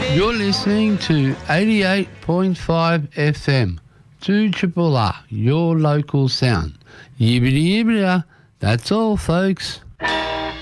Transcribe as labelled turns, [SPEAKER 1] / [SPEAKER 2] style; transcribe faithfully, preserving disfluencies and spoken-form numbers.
[SPEAKER 1] You're listening to eighty-eight point five F M, two Triple R, your local sound. Yibbity yibbity, that's all, folks.